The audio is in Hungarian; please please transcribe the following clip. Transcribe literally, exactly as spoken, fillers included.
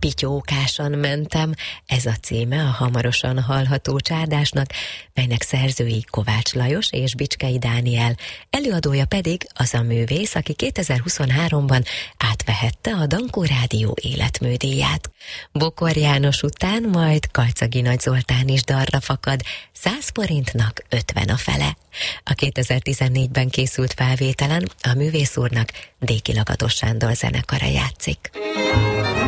Pityókásan mentem, ez a címe a hamarosan hallható csárdásnak, melynek szerzői Kovács Lajos és Bicskei Dániel, előadója pedig az a művész, aki kétezer-huszonháromban átvehette a Dankó Rádió életműdíját. Bokor János után majd Kalczagi Nagy Zoltán is dalra fakad, száz forintnak ötven a fele. A kétezer-tizennégyben készült felvételen a művész úrnak Déki Lakatos Sándor zenekara játszik.